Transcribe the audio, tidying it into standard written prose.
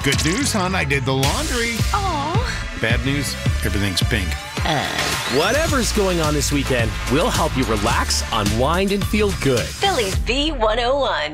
Good news, hon, I did the laundry. Aw. Bad news, everything's pink. Whatever's going on this weekend, we'll help you relax, unwind, and feel good. Phillies B101.